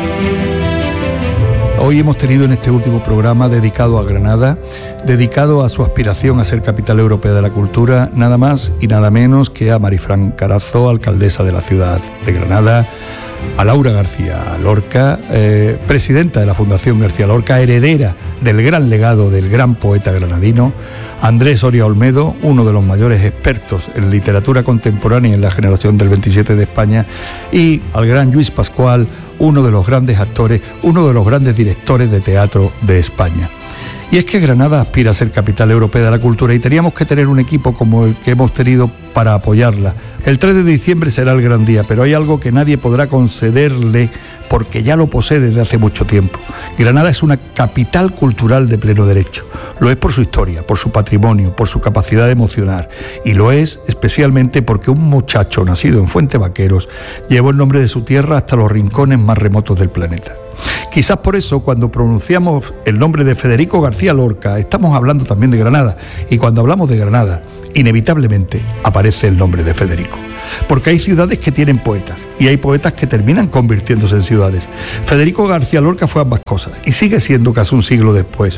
Hoy hemos tenido en este último programa dedicado a Granada, dedicado a su aspiración a ser capital europea de la cultura, nada más y nada menos que a Marifran Carazo, alcaldesa de la ciudad de Granada, a Laura García Lorca, presidenta de la Fundación García Lorca, heredera del gran legado del gran poeta granadino, Andrés Oria Olmedo, uno de los mayores expertos en literatura contemporánea en la generación del 27 de España, y al gran Lluís Pascual, uno de los grandes actores, uno de los grandes directores de teatro de España. Y es que Granada aspira a ser capital europea de la cultura y teníamos que tener un equipo como el que hemos tenido para apoyarla. El 3 de diciembre será el gran día, pero hay algo que nadie podrá concederle porque ya lo posee desde hace mucho tiempo. Granada es una capital cultural de pleno derecho. Lo es por su historia, por su patrimonio, por su capacidad de emocionar. Y lo es especialmente porque un muchacho nacido en Fuente Vaqueros llevó el nombre de su tierra hasta los rincones más remotos del planeta. Quizás por eso, cuando pronunciamos el nombre de Federico García Lorca, estamos hablando también de Granada. Y cuando hablamos de Granada, inevitablemente aparece el nombre de Federico. Porque hay ciudades que tienen poetas y hay poetas que terminan convirtiéndose en ciudades. Federico García Lorca fue ambas cosas y sigue siendo casi un siglo después,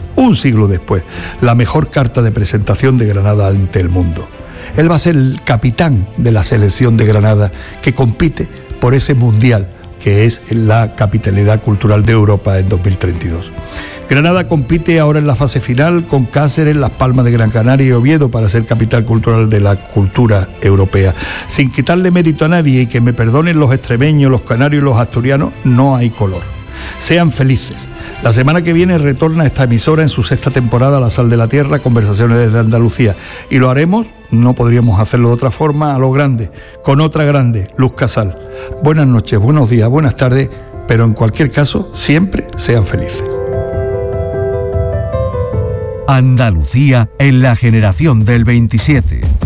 la mejor carta de presentación de Granada ante el mundo. Él va a ser el capitán de la selección de Granada que compite por ese mundial que es la capitalidad cultural de Europa en 2032. Granada compite ahora en la fase final con Cáceres, Las Palmas de Gran Canaria y Oviedo para ser capital cultural de la cultura europea. Sin quitarle mérito a nadie y que me perdonen los extremeños, los canarios y los asturianos, no hay color. Sean felices. La semana que viene retorna esta emisora en su 6ª temporada, La Sal de la Tierra, Conversaciones desde Andalucía. Y lo haremos, no podríamos hacerlo de otra forma, a lo grande, con otra grande, Luz Casal. Buenas noches, buenos días, buenas tardes, pero en cualquier caso, siempre sean felices. Andalucía en la generación del 27.